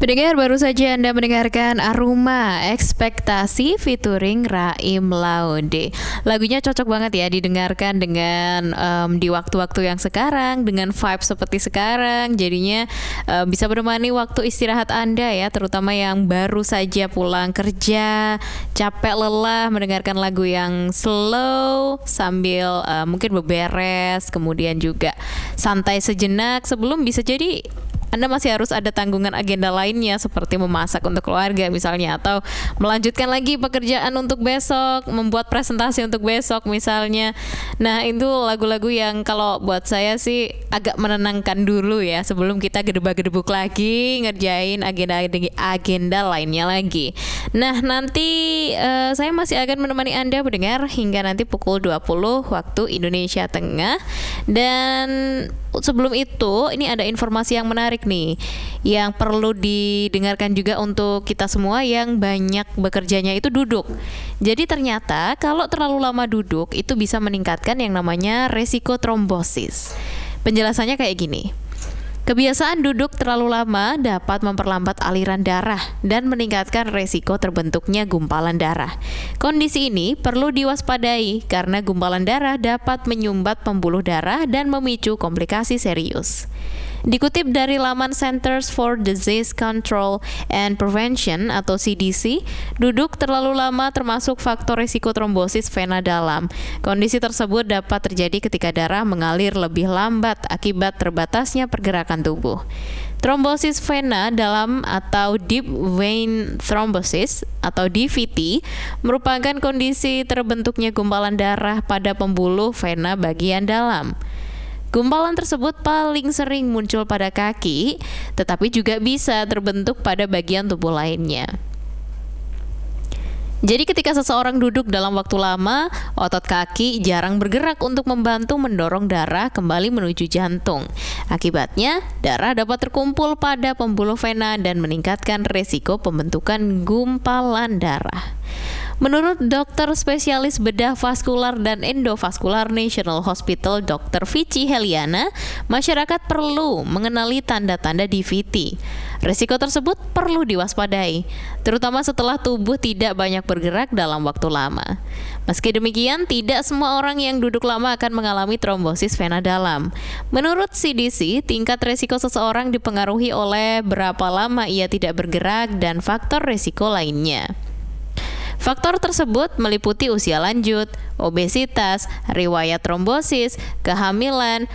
Pendengar, baru saja Anda mendengarkan Aroma Ekspektasi featuring Raim Laude. Lagunya cocok banget ya didengarkan dengan di waktu-waktu yang sekarang, dengan vibe seperti sekarang. Jadinya bisa menemani waktu istirahat Anda ya, terutama yang baru saja pulang kerja, capek lelah, mendengarkan lagu yang slow sambil mungkin beberes, kemudian juga santai sejenak sebelum bisa jadi Anda masih harus ada tanggungan agenda lainnya seperti memasak untuk keluarga misalnya, atau melanjutkan lagi pekerjaan untuk besok, membuat presentasi untuk besok misalnya. Nah, itu lagu-lagu yang kalau buat saya sih agak menenangkan dulu ya sebelum kita gedebak-gedebuk lagi ngerjain agenda lainnya lagi. Nah, nanti saya masih akan menemani Anda mendengar hingga nanti pukul 20 waktu Indonesia Tengah. Dan sebelum itu, ini ada informasi yang menarik nih yang perlu didengarkan juga untuk kita semua yang banyak bekerjanya itu duduk. Jadi ternyata kalau terlalu lama duduk itu bisa meningkatkan yang namanya resiko trombosis. Penjelasannya kayak gini. Kebiasaan duduk terlalu lama dapat memperlambat aliran darah dan meningkatkan resiko terbentuknya gumpalan darah. Kondisi ini perlu diwaspadai karena gumpalan darah dapat menyumbat pembuluh darah dan memicu komplikasi serius. Dikutip dari laman Centers for Disease Control and Prevention atau CDC, duduk terlalu lama termasuk faktor risiko trombosis vena dalam. Kondisi tersebut dapat terjadi ketika darah mengalir lebih lambat akibat terbatasnya pergerakan tubuh. Trombosis vena dalam atau deep vein thrombosis atau DVT merupakan kondisi terbentuknya gumpalan darah pada pembuluh vena bagian dalam. Gumpalan tersebut paling sering muncul pada kaki, tetapi juga bisa terbentuk pada bagian tubuh lainnya. Jadi ketika seseorang duduk dalam waktu lama, otot kaki jarang bergerak untuk membantu mendorong darah kembali menuju jantung. Akibatnya, darah dapat terkumpul pada pembuluh vena dan meningkatkan resiko pembentukan gumpalan darah. Menurut dokter spesialis bedah vaskular dan endovaskular National Hospital Dr. Vici Heliana, masyarakat perlu mengenali tanda-tanda DVT. Risiko tersebut perlu diwaspadai, terutama setelah tubuh tidak banyak bergerak dalam waktu lama. Meski demikian, tidak semua orang yang duduk lama akan mengalami trombosis vena dalam. Menurut CDC, tingkat risiko seseorang dipengaruhi oleh berapa lama ia tidak bergerak dan faktor risiko lainnya. Faktor tersebut meliputi usia lanjut, obesitas, riwayat trombosis, kehamilan,